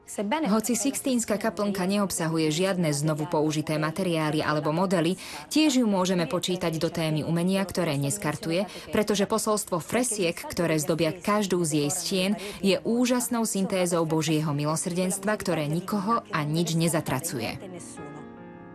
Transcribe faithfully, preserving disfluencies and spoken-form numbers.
Hoci Sixtínska kaplnka neobsahuje žiadne znovu použité materiály alebo modely, tiež ju môžeme počítať do témy umenia, ktoré neskartuje, pretože posolstvo fresiek, ktoré zdobia každú z jej stien, je úžasnou syntézou Božieho milosrdenstva, ktoré nikoho a nič nezatracuje.